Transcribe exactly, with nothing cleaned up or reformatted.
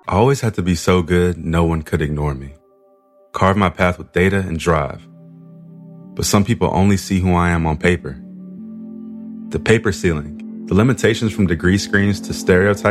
I always had to be so good no one could ignore me. Carve my path with data and drive. But some people only see who I am on paper. The paper ceiling, the limitations from degree screens to stereotypes